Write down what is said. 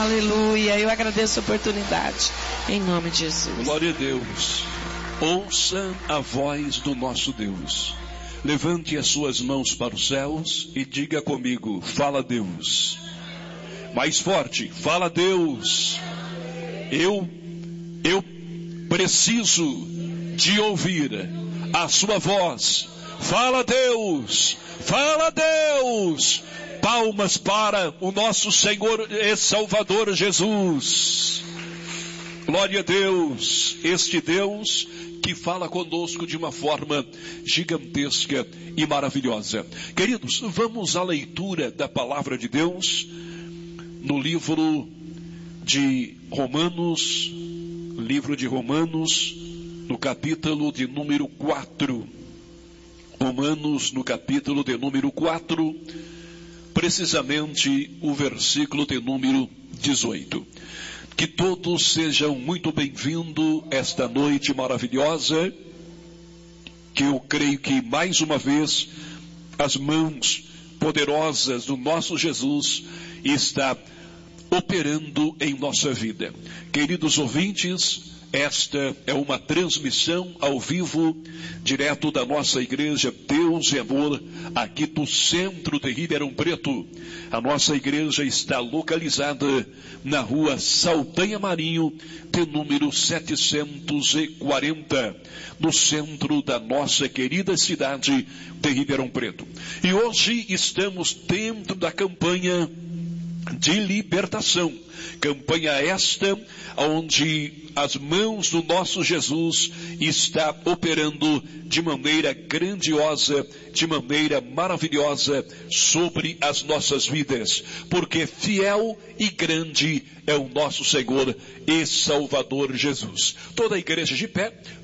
Aleluia. Eu agradeço a oportunidade. Em nome de Jesus. Glória a Deus. Ouça a voz do nosso Deus. Levante as suas mãos para os céus e diga comigo: fala Deus. Mais forte: fala Deus. Eu preciso de ouvir a sua voz. Fala Deus. Fala Deus. Palmas para o nosso Senhor e Salvador Jesus. Glória a Deus. Este Deus que fala conosco de uma forma gigantesca e maravilhosa. Queridos, vamos à leitura da palavra de Deus no livro de Romanos, no capítulo de número 4. Romanos, no capítulo de número 4, precisamente o versículo de número 18. Que todos sejam muito bem-vindos esta noite maravilhosa, que eu creio que mais uma vez as mãos poderosas do nosso Jesus está operando em nossa vida. Queridos ouvintes, esta é uma transmissão ao vivo, direto da nossa igreja Deus e Amor, aqui do centro de Ribeirão Preto. A nossa igreja está localizada na rua Saldanha Marinho, de número 740, no centro da nossa querida cidade de Ribeirão Preto. E hoje estamos dentro da campanha de libertação. Campanha esta onde as mãos do nosso Jesus está operando de maneira grandiosa, de maneira maravilhosa sobre as nossas vidas, porque fiel e grande é o nosso Senhor e Salvador Jesus. Toda a igreja de pé,